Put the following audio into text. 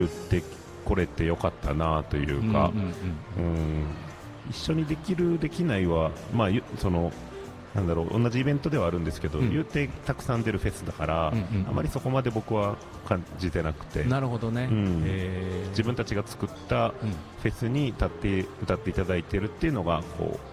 ってこれてよかったなというか、一緒にできるできないは、まあ、なんだろう、同じイベントではあるんですけど、言うてたくさん出るフェスだから、あまりそこまで僕は感じてなくて。 なるほどね、 自分たちが作ったフェスに歌っていただいているっていうのがこう